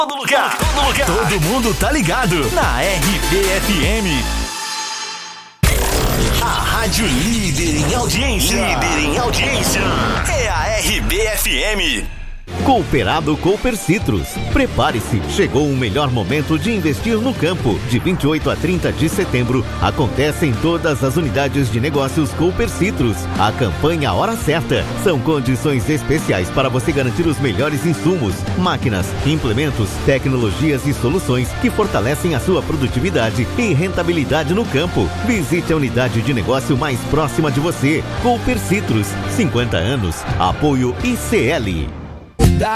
Todo lugar. Todo mundo tá ligado na RBFM. A rádio líder em audiência. É a RBFM. Cooperado Cooper Citrus. Prepare-se, chegou o melhor momento de investir no campo. De 28 a 30 de setembro, acontece em todas as unidades de negócios Cooper Citrus. A campanha Hora Certa. São condições especiais para você garantir os melhores insumos, máquinas, implementos, tecnologias e soluções que fortalecem a sua produtividade e rentabilidade no campo. Visite a unidade de negócio mais próxima de você. Cooper Citrus, 50 anos. Apoio ICL.